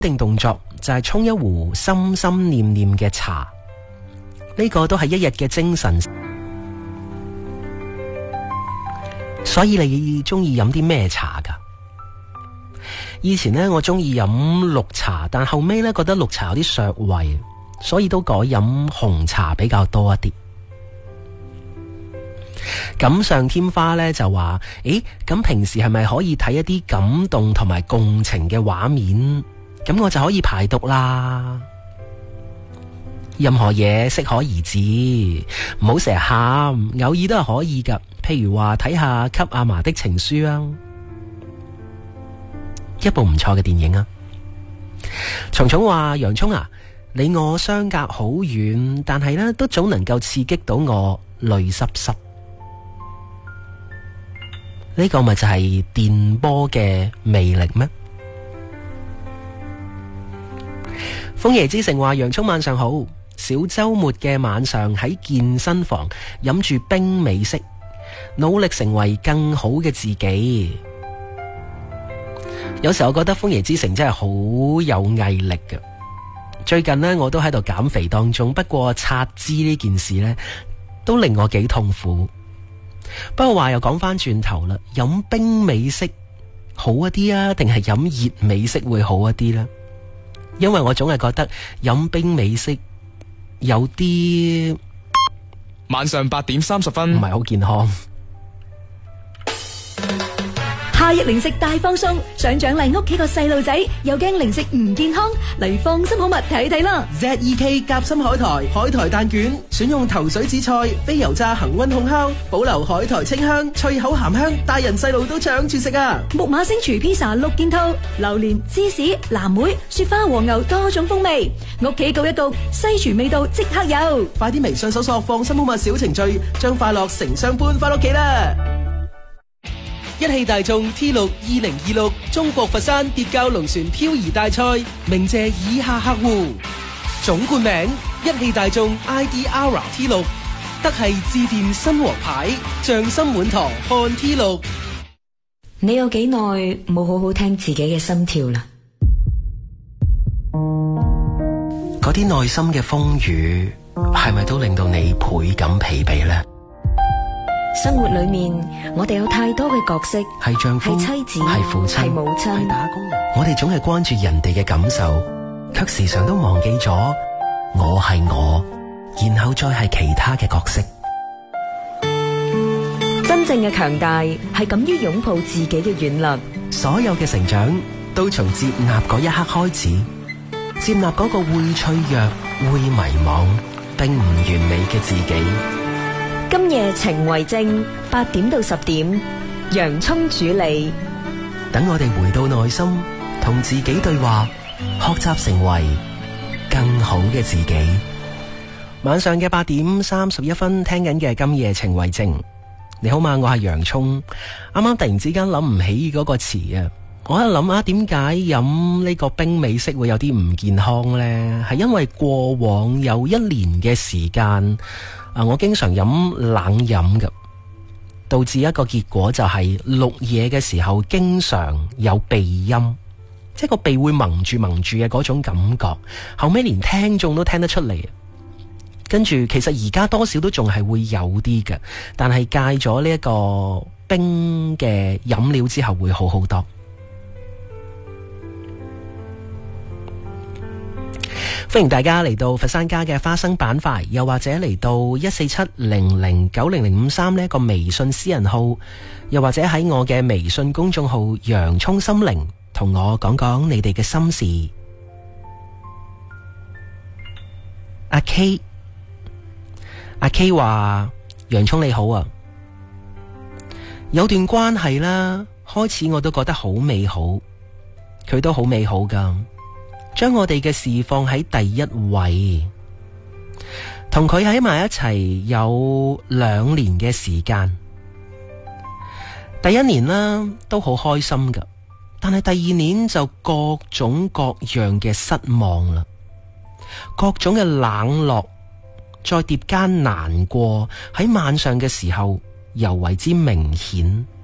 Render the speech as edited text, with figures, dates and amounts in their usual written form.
定動作就係沖一壺心心念念嘅茶，呢個都係一日嘅精神。所以你中意飲啲咩茶㗎？以前呢，我中意飲綠茶，但後尾呢覺得綠茶有啲削胃，所以都改飲紅茶比較多一啲。錦上添花呢就話，咁平時係咪可以睇一啲感動同埋共情嘅畫面？咁我就可以排毒啦。任何嘢適可而止，唔好成日喊，偶爾都係可以㗎。譬如話睇下《給阿嫲的情書》啊，一部唔錯嘅電影啊。蟲蟲話：洋蔥啊，你我相隔好遠，但係呢都總能夠刺激到我淚濕濕。呢個咪就係電波嘅魅力咩？楓葉之城話：洋蔥晚上好，小週末嘅晚上喺健身房飲住冰美式，努力成為更好嘅自己。有時候我覺得楓葉之城真係好有毅力嘅。最近呢，我都喺度減肥當中，不過拆脂呢件事呢都令我幾痛苦。不過話又講翻轉頭啦，飲冰美式好一啲啊，定係飲熱美式會好一啲呢？因為我總係覺得飲冰美式有啲晚上8點30分唔係好健康。 夏日零食大放送，想獎勵屋企個細路仔，又驚零食唔健康，嚟放心好物睇睇啦。 ZEK 夾心海苔海苔蛋卷，選用頭水紫菜、非油炸恒溫烘烤，保留海苔清香、脆口鹹香，大人細路都搶住食啊！ 木馬星廚披薩6件套，榴蓮、芝士、藍莓、雪花和牛多種風味，屋企焗一焗，西廚味道即刻有。 快啲微信搜索放心好物小程序，將快樂成雙般返屋企啦！一汽大眾 T6 2026中國佛山疊滘龍船漂移大賽，鳴謝以下客戶：總冠名一汽大眾 ID-ARA T6， 德系致電新王牌，匠心滿堂看 T6。 你有幾耐冇好好聽自己嘅心跳啦？ 嗰啲內心嘅風雨，係咪都令到你倍感疲憊呢？ 生活裏面，我哋有太多嘅角色， 係丈夫， 係妻子， 係父親， 係母親， 係打工人。我哋總係關注人哋嘅感受，卻時常都忘記咗我係我，然後再係其他嘅角色。 真正嘅強大係敢於擁抱自己嘅軟弱。 所有嘅成長都從接納嗰一刻開始，接納嗰個會脆弱、會迷茫、並唔完美嘅自己。 今夜情為證，8點到10點，洋蔥主理。 等我哋回到內心，同自己對話，學習成為更好嘅自己。晚上嘅8點31分，聽緊嘅今夜情為證。你好嘛，我係洋蔥。啱啱突然之間諗唔起嗰個詞啊，我喺度諗下點解飲呢個冰美式會有啲唔健康呢？係因為過往有1年嘅時間我經常飲冷飲嘅，導致一個結果就係錄嘢嘅時候經常有鼻音，即係個鼻會蒙住嘅嗰種感覺，後尾連聽眾都聽得出嚟。跟住其實而家多少都仲係會有啲嘅，但係戒咗呢一個冰嘅飲料之後會好好多。歡迎大家嚟到佛山家嘅花生板塊，又或者嚟到14700900053呢個微信私人號，又或者喺我嘅微信公眾號洋蔥心靈，同我講講你哋嘅心事。阿 K 話：洋蔥你好啊，有段關係啦，開始我都覺得好美好，佢都好美好㗎。將我哋嘅事放喺第一位，同佢喺埋一齊有2年嘅時間。第1年啦都好開心㗎，但係第2年就各種各樣嘅失望啦，各種嘅冷落，再疊加難過，喺晚上嘅時候尤為之明顯。